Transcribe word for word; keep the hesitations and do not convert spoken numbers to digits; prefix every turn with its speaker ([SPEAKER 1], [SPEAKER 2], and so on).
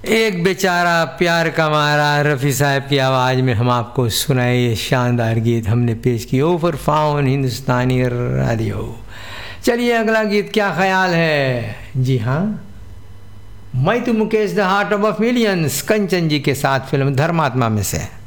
[SPEAKER 1] एक बेचारा प्यार का मारा, रफ़ी साहब की आवाज़ में हम आपको सुनाए ये शानदार गीत हमने पेश किया ओवर फाउन हिंदुस्तानी रेडियो। चलिए अगला गीत क्या ख्याल है। जी हाँ, मैं तो मुकेश द हार्ट ऑफ मिलियंस कंचन जी के साथ फिल्म धर्मात्मा में से।